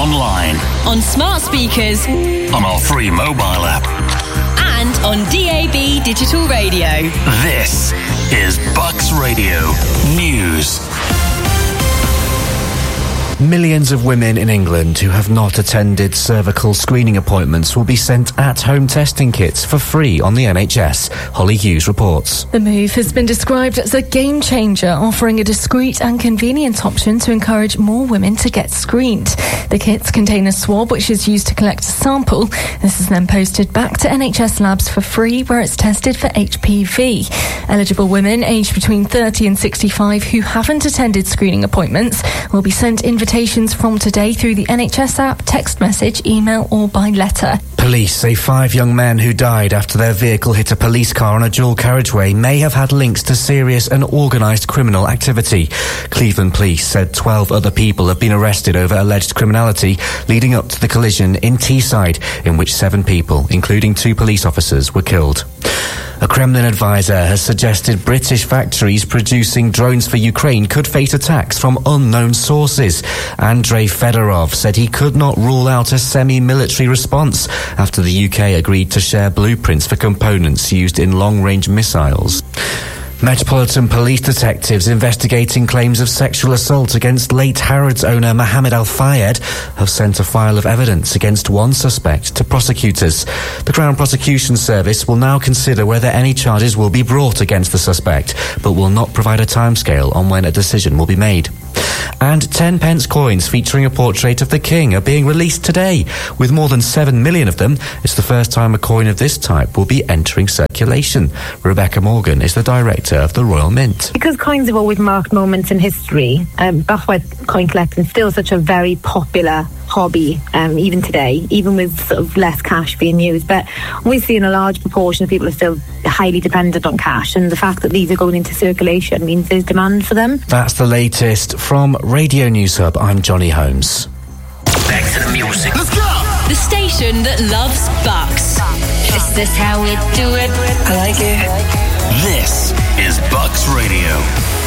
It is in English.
online, on smart speakers, on our free mobile app, and on DAB digital radio. This is Bucks Radio News. Millions of women in England who have not attended cervical screening appointments will be sent at-home testing kits for free on the NHS. Holly Hughes reports. The move has been described as a game changer, offering a discreet and convenient option to encourage more women to get screened. The kits contain a swab which is used to collect a sample. This is then posted back to NHS labs for free, where it's tested for HPV. Eligible women aged between 30 and 65 who haven't attended screening appointments will be sent invitations from today through the NHS app, text message, email or by letter. Police say 5 young men who died after their vehicle hit a police car on a dual carriageway may have had links to serious and organised criminal activity. Cleveland police said 12 other people have been arrested over alleged criminality leading up to the collision in Teesside, in which 7 people, including 2 police officers, were killed. A Kremlin advisor has suggested British factories producing drones for Ukraine could face attacks from unknown sources. Andrei Fedorov said he could not rule out a semi-military response after the UK agreed to share blueprints for components used in long-range missiles. Metropolitan Police detectives investigating claims of sexual assault against late Harrods owner Mohammed Al-Fayed have sent a file of evidence against one suspect to prosecutors. The Crown Prosecution Service will now consider whether any charges will be brought against the suspect, but will not provide a timescale on when a decision will be made. And 10-pence coins featuring a portrait of the King are being released today. With more than 7 million of them, it's the first time a coin of this type will be entering circulation. Rebecca Morgan is the director of the Royal Mint. Because coins have always marked moments in history, that's why coin collecting is still such a very popular hobby, even today, even with sort of less cash being used. But we're seeing a large proportion of people are still highly dependent on cash, and the fact that these are going into circulation means there's demand for them. That's the latest from Radio News Hub. I'm Johnny Holmes. Back to the music. Let's go! The station that loves Bucks. Is this how we do it? I like it. This is Bucks Radio.